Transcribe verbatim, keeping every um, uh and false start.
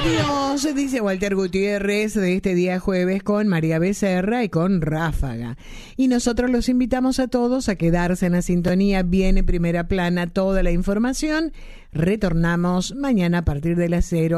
Adiós, dice Walter Gutiérrez de este día jueves con María Becerra y con Ráfaga. Y nosotros los invitamos a todos a quedarse en la sintonía. Viene Primera Plana toda la información. Retornamos mañana a partir de las cero.